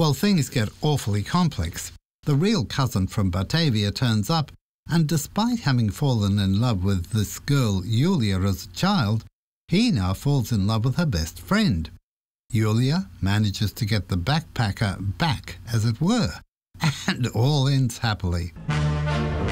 Well, things get awfully complex. The real cousin from Batavia turns up, and despite having fallen in love with this girl Julia as a child, he now falls in love with her best friend. Julia manages to get the backpacker back, as it were, and all ends happily.